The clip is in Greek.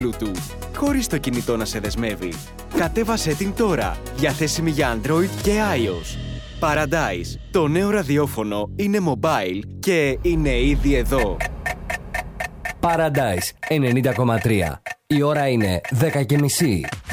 Bluetooth, χωρίς το κινητό να σε δεσμεύει. Κατέβασέ την τώρα, διαθέσιμη για Android και iOS. Paradise, το νέο ραδιόφωνο, είναι mobile και είναι ήδη εδώ. Paradise 90,3. Η ώρα είναι 10:30.